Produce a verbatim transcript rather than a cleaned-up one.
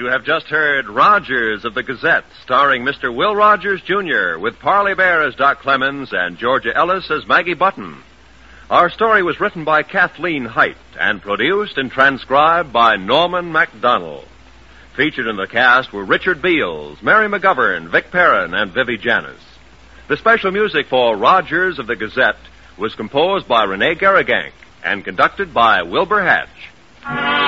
have just heard Rogers of the Gazette, starring Mister Will Rogers, Junior, with Parley Bear as Doc Clemens and Georgia Ellis as Maggie Button. Our story was written by Kathleen Height and produced and transcribed by Norman MacDonald. Featured in the cast were Richard Beals, Mary McGovern, Vic Perrin, and Vivi Janis. The special music for Rogers of the Gazette was composed by Rene Garrigank and conducted by Wilbur Hatch.